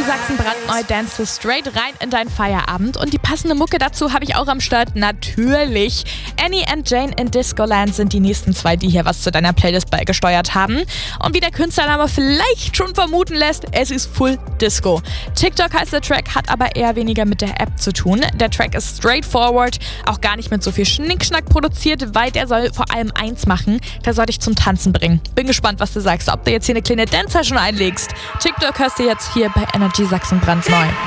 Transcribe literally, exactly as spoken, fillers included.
Sachsen brandneu Dance to Straight rein in deinen Feierabend. Und die passende Mucke dazu habe ich auch am Start. Natürlich. Annie and Jane in Discoland sind die nächsten zwei, die hier was zu deiner Playlist beigesteuert haben. Und wie der Künstlername vielleicht schon vermuten lässt, es ist Full Disco. TikTok heißt der Track, hat aber eher weniger mit der App zu tun. Der Track ist straightforward, auch gar nicht mit so viel Schnickschnack produziert, weil der soll vor allem eins machen, der soll dich zum Tanzen bringen. Bin gespannt, was du sagst, ob du jetzt hier eine kleine Dance-Session einlegst. TikTok hörst du jetzt hier bei Energy Sachsen brandneu.